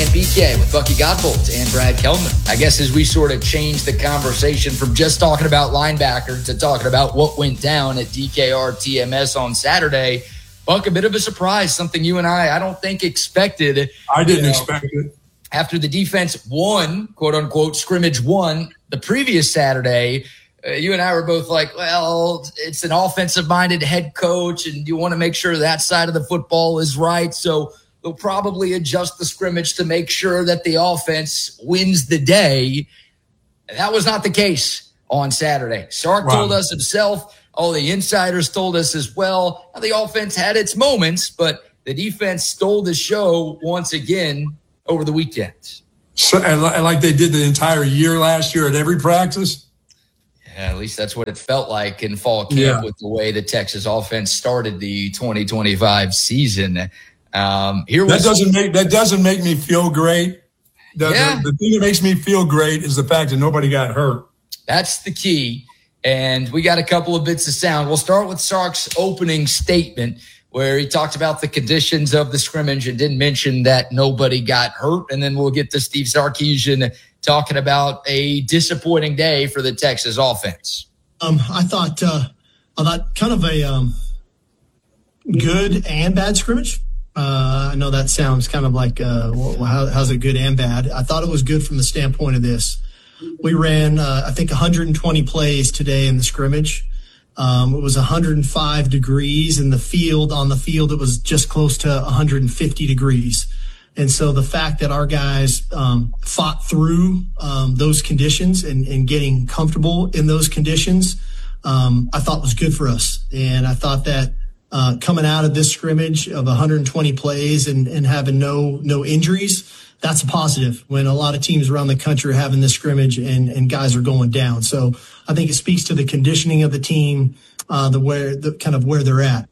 BK with Bucky Godbolt and Brad Kelman. I guess as we sort of change the conversation from just talking about linebacker to talking about what went down at DKR TMS on Saturday, Buck, a bit of a surprise, something you and I don't think expected. I didn't expect it. After the defense won, quote unquote, scrimmage won the previous Saturday, you and I were both like, well, it's an offensive-minded head coach, and you want to make sure that side of the football is right. So they'll probably adjust the scrimmage to make sure that the offense wins the day. And that was not the case on Saturday. Sark told us himself. All the insiders told us as well. The offense had its moments, but the defense stole the show once again over the weekend. So, and like they did the entire year last year at every practice? Yeah, at least that's what it felt like in fall camp with the way the Texas offense started the 2025 season. That doesn't make me feel great. The thing that makes me feel great is the fact that nobody got hurt. That's the key. And we got a couple of bits of sound. We'll start with Sark's opening statement where he talked about the conditions of the scrimmage and didn't mention that nobody got hurt. And then we'll get to Steve Sarkisian talking about a disappointing day for the Texas offense. I thought kind of a good and bad scrimmage. I know that sounds kind of like, how's it good and bad? I thought it was good from the standpoint of this. We ran, I think, 120 plays today in the scrimmage. It was 105 degrees in the field. On the field, it was just close to 150 degrees. And so the fact that our guys fought through those conditions and getting comfortable in those conditions, I thought was good for us. And I thought that coming out of this scrimmage of 120 plays and having no injuries, that's a positive when a lot of teams around the country are having this scrimmage and guys are going down. So I think it speaks to the conditioning of the team, where they're at.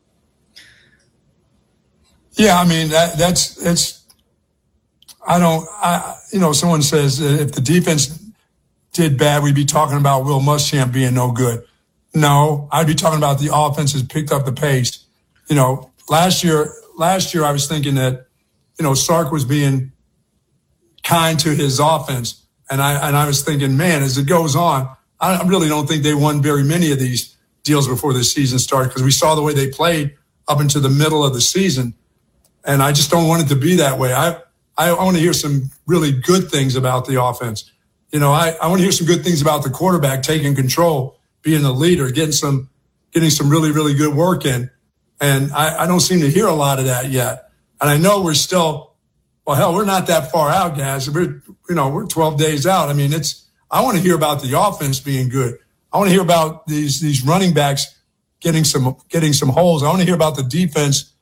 Yeah, I mean, someone says if the defense did bad, we'd be talking about Will Muschamp being no good. No, I'd be talking about the offense has picked up the pace. Last year I was thinking that, Sark was being kind to his offense. And I was thinking, man, as it goes on, I really don't think they won very many of these deals before the season started because we saw the way they played up into the middle of the season. And I just don't want it to be that way. I want to hear some really good things about the offense. I want to hear some good things about the quarterback taking control, being the leader, getting some really, really good work in. And I don't seem to hear a lot of that yet. And I know we're still, we're not that far out, guys. We're 12 days out. I mean, I want to hear about the offense being good. I want to hear about these running backs getting some holes. I want to hear about the defense,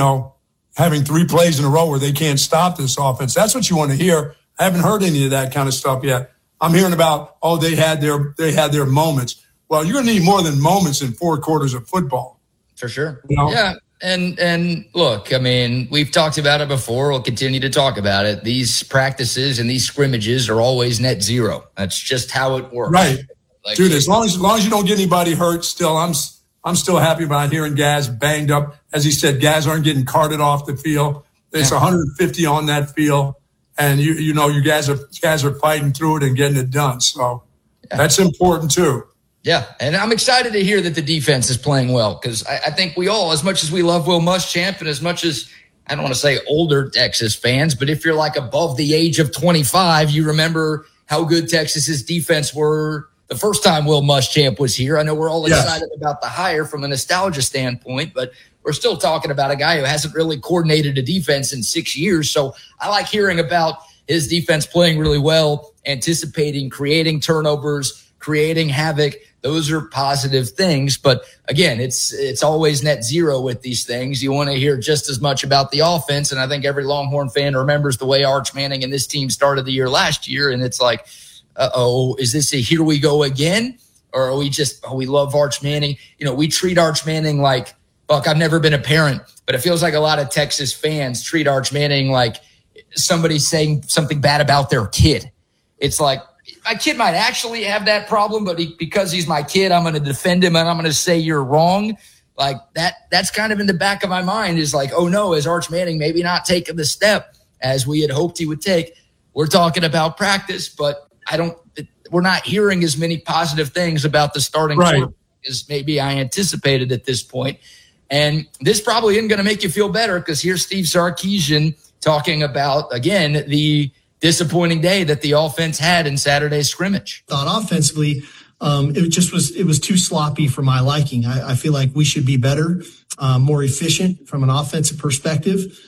having 3 plays in a row where they can't stop this offense. That's what you want to hear. I haven't heard any of that kind of stuff yet. I'm hearing about, they had their moments. Well, you're going to need more than moments in 4 quarters of football. For sure. Yeah. And look, I mean, we've talked about it before. We'll continue to talk about it. These practices and these scrimmages are always net zero. That's just how it works. Right. Dude, as long as you don't get anybody hurt still, I'm still happy about hearing guys banged up. As he said, guys aren't getting carted off the field. It's 150 on that field. And you guys are fighting through it and getting it done. So that's important too. Yeah, and I'm excited to hear that the defense is playing well because I think we all, as much as we love Will Muschamp and as much as, I don't want to say older Texas fans, but if you're like above the age of 25, you remember how good Texas's defense were the first time Will Muschamp was here. I know we're all excited about the hire from a nostalgia standpoint, but we're still talking about a guy who hasn't really coordinated a defense in 6 years. So I like hearing about his defense playing really well, anticipating, creating turnovers, creating havoc. Those are positive things. But again, it's always net zero with these things. You want to hear just as much about the offense. And I think every Longhorn fan remembers the way Arch Manning and this team started the year last year. And it's like, is this a here we go again? Or are we just, we love Arch Manning? We treat Arch Manning like, Buck, I've never been a parent, but it feels like a lot of Texas fans treat Arch Manning like somebody saying something bad about their kid. It's like, my kid might actually have that problem, but because he's my kid, I'm going to defend him and I'm going to say you're wrong. Like that's kind of in the back of my mind is like, oh no, is Arch Manning maybe not taking the step? as we had hoped he would take. We're talking about practice, but we're not hearing as many positive things about the starting quarterback as maybe I anticipated at this point. And this probably isn't going to make you feel better, because here's Steve Sarkisian talking about, again, the disappointing day that the offense had in Saturday's scrimmage. Thought offensively, it was too sloppy for my liking. I feel like we should be better, more efficient from an offensive perspective.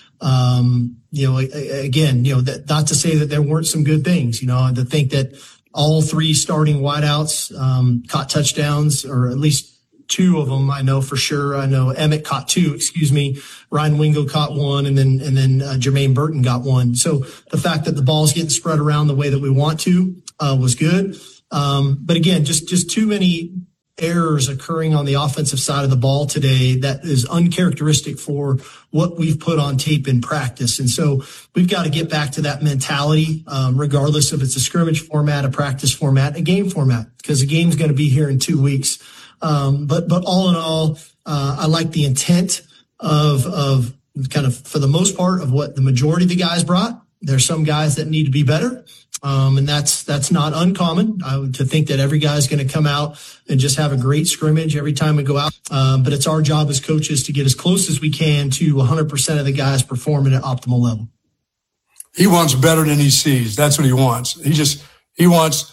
Again, that not to say that there weren't some good things, to think that all three starting wideouts caught touchdowns, or at least two of them. I know for sure. I know Emmett caught two, Ryan Wingo caught one, and then Jermaine Burton got one. So the fact that the ball's getting spread around the way that we want to was good. But again, just too many errors occurring on the offensive side of the ball today that is uncharacteristic for what we've put on tape in practice. And so we've got to get back to that mentality, regardless if it's a scrimmage format, a practice format, a game format, because the game's going to be here in 2 weeks. But all in all, I like the intent of kind of, for the most part, of what the majority of the guys brought. There's some guys that need to be better. And that's not uncommon. I would to think that every guy's going to come out and just have a great scrimmage every time we go out. But it's our job as coaches to get as close as we can to 100% of the guys performing at optimal level. He wants better than he sees. That's what he wants. He wants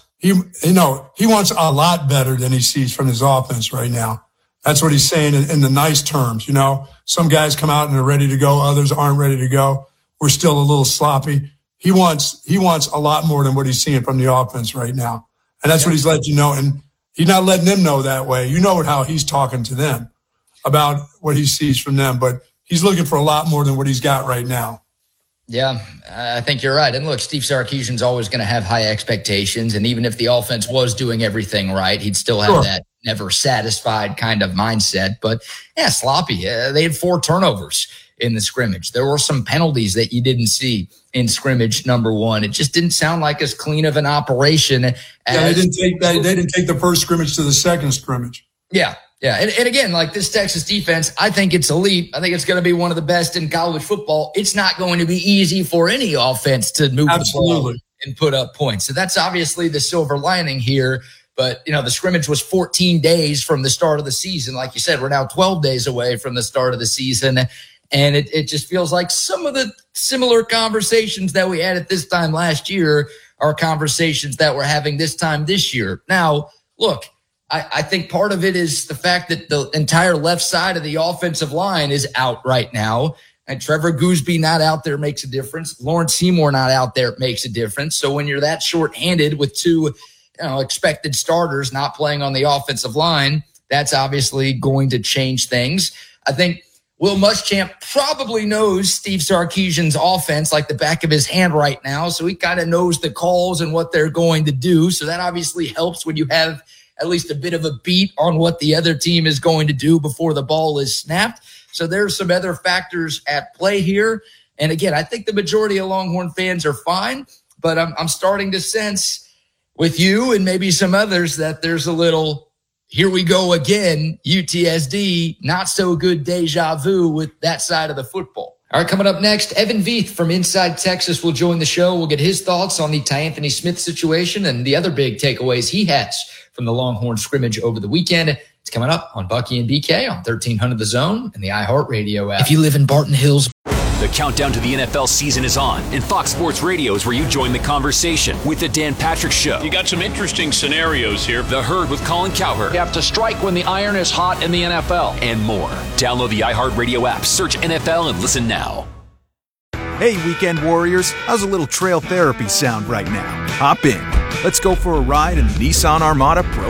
a lot better than he sees from his offense right now. That's what he's saying in the nice terms. Some guys come out and they're ready to go. Others aren't ready to go. We're still a little sloppy. He wants a lot more than what he's seeing from the offense right now. And that's what he's letting you know. And he's not letting them know that way. You know how he's talking to them about what he sees from them, but he's looking for a lot more than what he's got right now. Yeah, I think you're right. And look, Steve Sarkisian's always going to have high expectations. And even if the offense was doing everything right, he'd still have that never satisfied kind of mindset. But yeah, sloppy. They had 4 turnovers in the scrimmage. There were some penalties that you didn't see in scrimmage number 1. It just didn't sound like as clean of an operation. They didn't take the first scrimmage to the second scrimmage. Yeah. And again, like this Texas defense, I think it's elite. I think it's going to be one of the best in college football. It's not going to be easy for any offense to move the ball and put up points. So that's obviously the silver lining here. But, the scrimmage was 14 days from the start of the season. Like you said, we're now 12 days away from the start of the season. And it just feels like some of the similar conversations that we had at this time last year are conversations that we're having this time this year. Now, look, I think part of it is the fact that the entire left side of the offensive line is out right now. And Trevor Gooseby not out there makes a difference. Lawrence Seymour not out there makes a difference. So when you're that shorthanded with 2 expected starters not playing on the offensive line, that's obviously going to change things. I think Will Muschamp probably knows Steve Sarkisian's offense like the back of his hand right now, so he kind of knows the calls and what they're going to do. So that obviously helps when you have at least a bit of a beat on what the other team is going to do before the ball is snapped. So there's some other factors at play here. And again, I think the majority of Longhorn fans are fine, but I'm starting to sense with you and maybe some others that there's a little, here we go again, UTSD, not so good deja vu with that side of the football. All right, coming up next, Evan Veith from Inside Texas will join the show. We'll get his thoughts on the T'Anthony Smith situation and the other big takeaways he has from the Longhorn scrimmage over the weekend. It's coming up on Bucky and BK on 1300 The Zone and the iHeartRadio app. If you live in Barton Hills. The countdown to the NFL season is on, and Fox Sports Radio is where you join the conversation with the Dan Patrick Show. You got some interesting scenarios here. The Herd with Colin Cowherd. You have to strike when the iron is hot in the NFL. And more. Download the iHeartRadio app, search NFL, and listen now. Hey, weekend warriors. How's a little trail therapy sound right now? Hop in. Let's go for a ride in the Nissan Armada Pro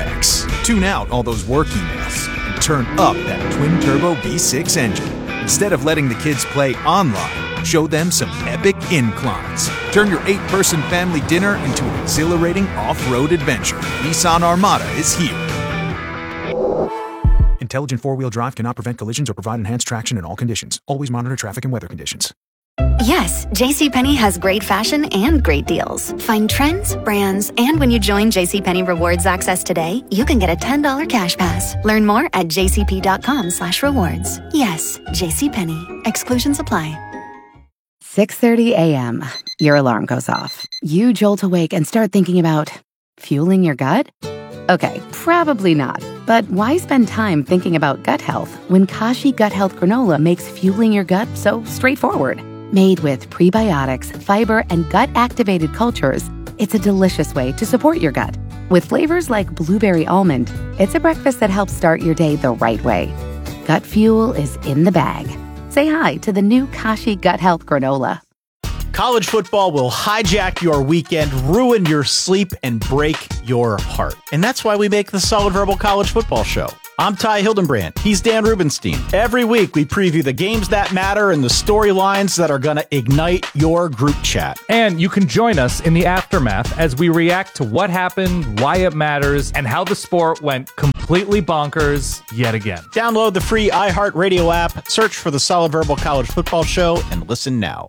4X. Tune out all those work emails and turn up that twin-turbo V6 engine. Instead of letting the kids play online, show them some epic inclines. Turn your 8-person family dinner into an exhilarating off-road adventure. Nissan Armada is here. Intelligent four-wheel drive cannot prevent collisions or provide enhanced traction in all conditions. Always monitor traffic and weather conditions. Yes, JCPenney has great fashion and great deals. Find trends, brands, and when you join JCPenney Rewards Access today, you can get a $10 cash pass. Learn more at jcp.com/rewards. Yes, JCPenney. Exclusions apply. 6:30 a.m. Your alarm goes off. You jolt awake and start thinking about fueling your gut? Okay, probably not. But why spend time thinking about gut health when Kashi Gut Health Granola makes fueling your gut so straightforward? Made with prebiotics, fiber, and gut-activated cultures, it's a delicious way to support your gut. With flavors like blueberry almond, it's a breakfast that helps start your day the right way. Gut fuel is in the bag. Say hi to the new Kashi Gut Health Granola. College football will hijack your weekend, ruin your sleep, and break your heart. And that's why we make the Solid Verbal College Football Show. I'm Ty Hildenbrand. He's Dan Rubenstein. Every week, we preview the games that matter and the storylines that are going to ignite your group chat. And you can join us in the aftermath as we react to what happened, why it matters, and how the sport went completely bonkers yet again. Download the free iHeartRadio app, search for the Solid Verbal College Football Show, and listen now.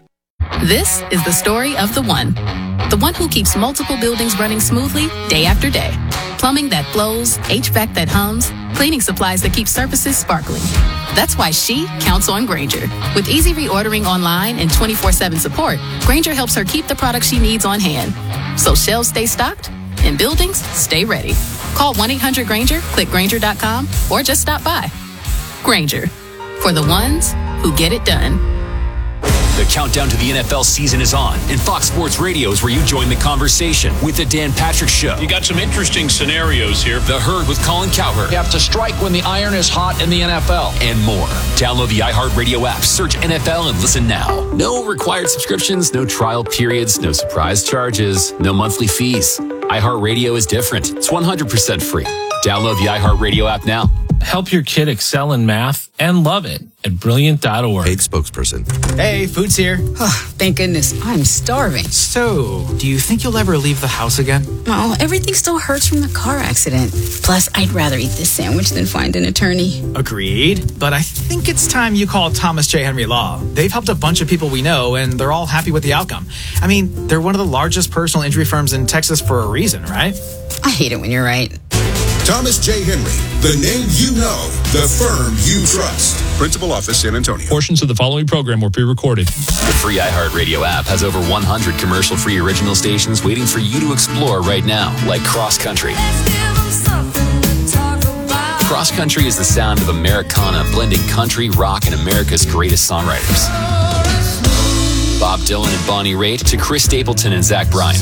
This is the story of the one who keeps multiple buildings running smoothly day after day. Plumbing that flows, HVAC that hums, cleaning supplies that keep surfaces sparkling. That's why she counts on Grainger. With easy reordering online and 24/7 support, Grainger helps her keep the products she needs on hand. So shelves stay stocked and buildings stay ready. Call 1-800-GRAINGER, click Grainger.com, or just stop by. Grainger, for the ones who get it done. The countdown to the NFL season is on, and Fox Sports Radio is where you join the conversation with the Dan Patrick Show. You got some interesting scenarios here. The Herd with Colin Cowherd. You have to strike when the iron is hot in the NFL. And more. Download the iHeartRadio app, search NFL, and listen now. No required subscriptions, no trial periods, no surprise charges, no monthly fees. iHeartRadio is different. It's 100% free. Download the iHeartRadio app now. Help your kid excel in math and love it at Brilliant.org. Paid spokesperson. Hey, food's here. Oh, thank goodness. I'm starving. So, do you think you'll ever leave the house again? No, everything still hurts from the car accident. Plus, I'd rather eat this sandwich than find an attorney. Agreed. But I think it's time you call Thomas J. Henry Law. They've helped a bunch of people we know, and they're all happy with the outcome. I mean, they're one of the largest personal injury firms in Texas for a reason, right? I hate it when you're right. Thomas J. Henry, the name you know, the firm you trust. Principal Office, San Antonio. Portions of the following program were pre-recorded. The free iHeartRadio app has over 100 commercial-free original stations waiting for you to explore right now, like Cross Country. Cross Country is the sound of Americana blending country, rock, and America's greatest songwriters. Bob Dylan and Bonnie Raitt to Chris Stapleton and Zach Bryan.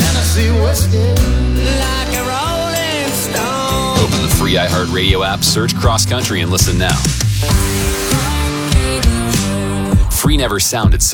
Open the free iHeartRadio app, search Cross Country, and listen now. Free never sounded so